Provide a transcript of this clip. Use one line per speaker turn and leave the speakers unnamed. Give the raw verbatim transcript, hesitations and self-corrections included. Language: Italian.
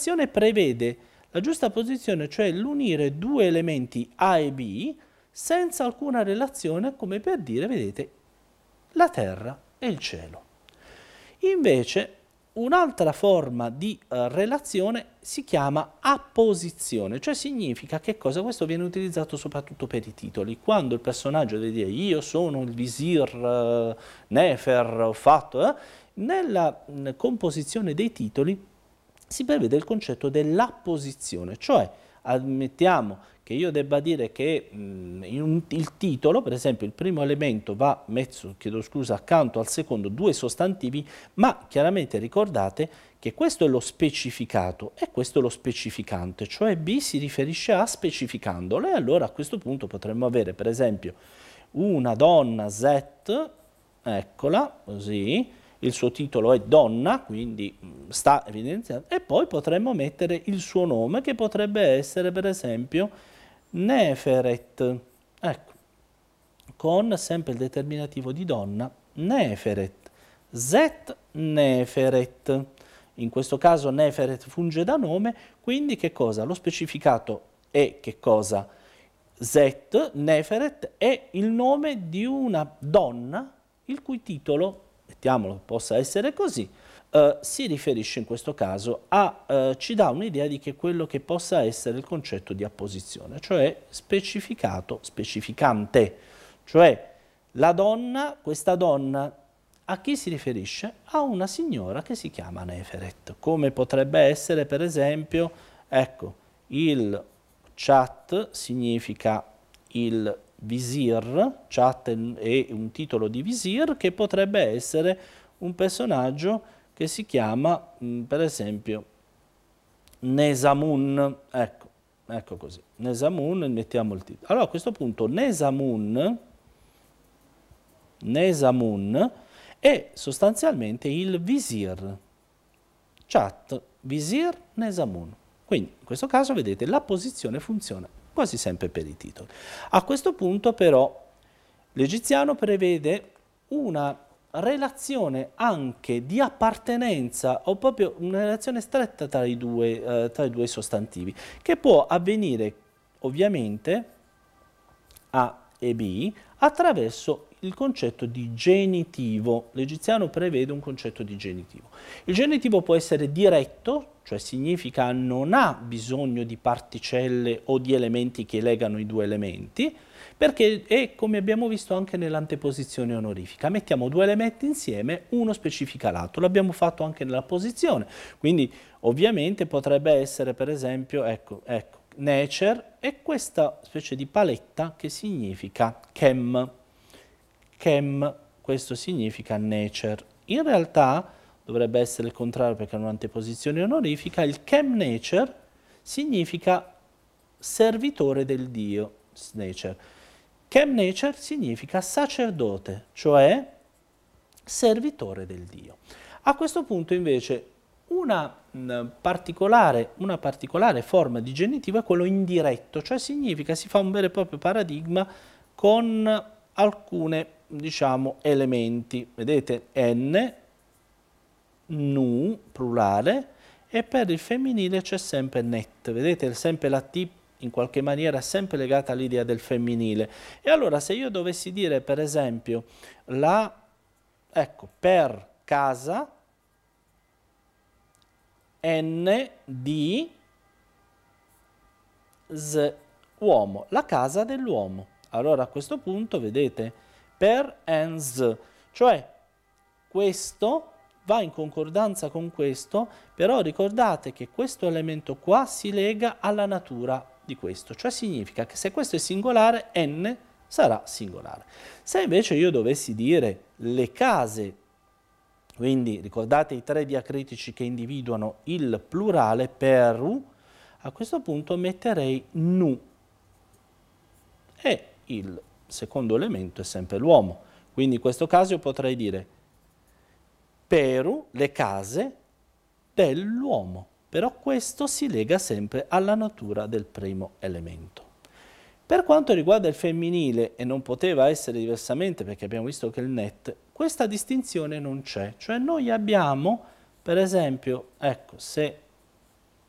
relazione prevede la giusta posizione, cioè l'unire due elementi A e B senza alcuna relazione, come per dire, vedete, la terra e il cielo. Invece, un'altra forma di uh, relazione si chiama apposizione, cioè significa che cosa? Questo viene utilizzato soprattutto per i titoli. Quando il personaggio deve dire io sono il visir uh, Nefer, ho fatto, eh? nella mh, composizione dei titoli si prevede il concetto dell'apposizione, cioè ammettiamo che io debba dire che mh, in un, il titolo, per esempio, il primo elemento va messo, chiedo scusa, accanto al secondo due sostantivi, ma chiaramente ricordate che questo è lo specificato e questo è lo specificante, cioè B si riferisce a specificandolo, e allora a questo punto potremmo avere, per esempio, una donna Z, eccola, così, il suo titolo è donna, quindi sta evidenziando, e poi potremmo mettere il suo nome, che potrebbe essere per esempio Neferet, ecco, con sempre il determinativo di donna, Neferet, Zet Neferet. In questo caso Neferet funge da nome, quindi che cosa? Lo specificato è che cosa? Zet Neferet è il nome di una donna il cui titolo, mettiamolo possa essere così, eh, si riferisce in questo caso a, eh, ci dà un'idea di che quello che possa essere il concetto di apposizione, cioè specificato, specificante, cioè la donna, questa donna, a chi si riferisce? A una signora che si chiama Neferet, come potrebbe essere per esempio, ecco, il chat significa il visir, chat è un titolo di visir, che potrebbe essere un personaggio che si chiama, mh, per esempio, Nesamun, ecco, ecco così, Nesamun, mettiamo il titolo. Allora a questo punto Nesamun, Nesamun è sostanzialmente il visir, chat, visir, Nesamun. Quindi in questo caso vedete la posizione funziona quasi sempre per i titoli. A questo punto però l'egiziano prevede una relazione anche di appartenenza o proprio una relazione stretta tra i due, eh, tra i due sostantivi, che può avvenire ovviamente A e B attraverso il concetto di genitivo. L'egiziano prevede un concetto di genitivo. Il genitivo può essere diretto, cioè significa non ha bisogno di particelle o di elementi che legano i due elementi, perché è come abbiamo visto anche nell'anteposizione onorifica. Mettiamo due elementi insieme, uno specifica l'altro. L'abbiamo fatto anche nella posizione, quindi ovviamente potrebbe essere per esempio, ecco, ecco, nature e questa specie di paletta che significa chem. Chem, questo significa nature. In realtà dovrebbe essere il contrario perché è un'anteposizione onorifica. Il chem nature significa servitore del Dio, nature. Chem nature significa sacerdote, cioè servitore del Dio. A questo punto invece una mh, particolare, una particolare forma di genitivo è quello indiretto, cioè significa si fa un vero e proprio paradigma con alcune, diciamo, elementi. Vedete, n, nu, plurale, e per il femminile c'è sempre net. Vedete, sempre la T in qualche maniera è sempre legata all'idea del femminile. E allora se io dovessi dire, per esempio, la, ecco, per casa, n di z, uomo, la casa dell'uomo. Allora a questo punto vedete per ens, cioè questo va in concordanza con questo, però ricordate che questo elemento qua si lega alla natura di questo, cioè significa che se questo è singolare, n sarà singolare. Se invece io dovessi dire le case, quindi ricordate i tre diacritici che individuano il plurale peru, a questo punto metterei nu e il secondo elemento è sempre l'uomo. Quindi in questo caso io potrei dire peru, le case dell'uomo, però questo si lega sempre alla natura del primo elemento. Per quanto riguarda il femminile, e non poteva essere diversamente perché abbiamo visto che il net, questa distinzione non c'è, cioè noi abbiamo, per esempio, ecco, se